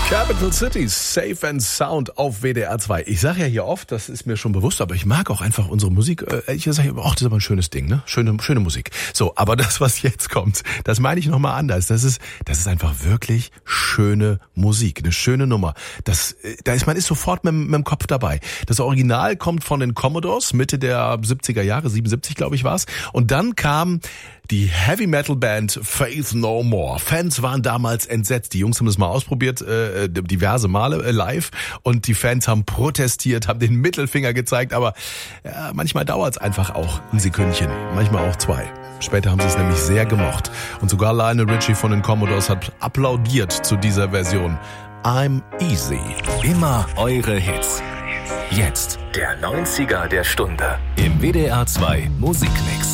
Capital Cities, Safe and Sound auf WDR 2. Ich sage ja hier oft, das ist mir schon bewusst, aber ich mag auch einfach unsere Musik. Ich sage, das ist aber ein schönes Ding, ne? Schöne Musik. So, aber das, was jetzt kommt, das meine ich nochmal anders. Das ist einfach wirklich schöne Musik, eine schöne Nummer. Man ist sofort mit dem Kopf dabei. Das Original kommt von den Commodores, Mitte der 70er Jahre, 77 glaube ich war's. Und dann kam die Heavy Metal Band Faith No More. Fans waren damals entsetzt. Die Jungs haben das mal ausprobiert, diverse Male live. Und die Fans haben protestiert, haben den Mittelfinger gezeigt. Aber ja, manchmal dauert es einfach auch ein Sekündchen, manchmal auch 2. Später haben sie es nämlich sehr gemocht. Und sogar Lionel Richie von den Commodores hat applaudiert zu dieser Version. I'm Easy. Immer eure Hits. Jetzt der 90er der Stunde im WDR 2 Musikmix.